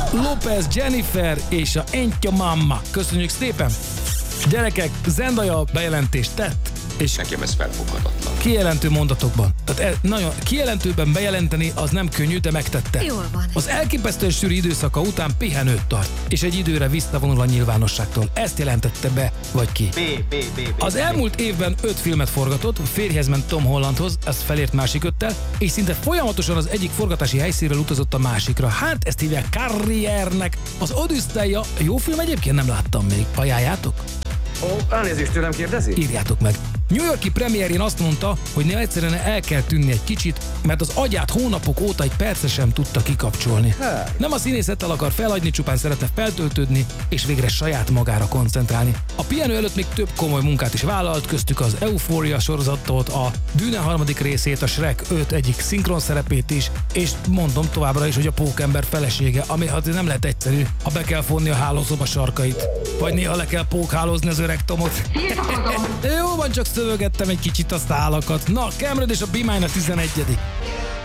Lopez Jennifer és a Entya Mamma. Köszönjük szépen! Gyerekek, Zendaya bejelentést tett, és Nekem ez felfoghatatlan. kijelentő mondatokban. Tehát nagyon kijelentőben bejelenteni az nem könnyű, de megtette. Jól van. Az elképesztően sűrű időszaka után pihenőt tart, és egy időre visszavonul a nyilvánosságtól. Ezt jelentette be, vagy ki? Az elmúlt évben 5 filmet forgatott, férjhez ment Tom Hollandhoz, ezt felért másik 5-tel, és szinte folyamatosan az egyik forgatási helyszínről utazott a másikra. Hát ezt hívják karriernek. Az Odüsszeia, jó film egyébként, nem láttam még. Ajánljátok? Ó, elnézést tőlem kérdezi? Írjátok meg. New York-i premierjén azt mondta, hogy néha egyszerűen el kell tűnni egy kicsit, mert az agyát hónapok óta egy percre sem tudta kikapcsolni. Nem a színészettel akar felhagyni, csupán szeretne feltöltődni, és végre saját magára koncentrálni. A pihenő előtt még több komoly munkát is vállalt, köztük az Euphoria sorozatot, a Dűne harmadik részét, a Shrek 5 egyik szinkron szerepét is, és mondom továbbra is, hogy a Pókember felesége, ami azért nem lehet egyszerű, ha be kell fonni a hálószoba sarkait, vagy néha le kell pókhálózni az öreg Tomot. Jó van, csak szövögettem egy kicsit a szálakat. Na, Cameron és a Be Mine a 11.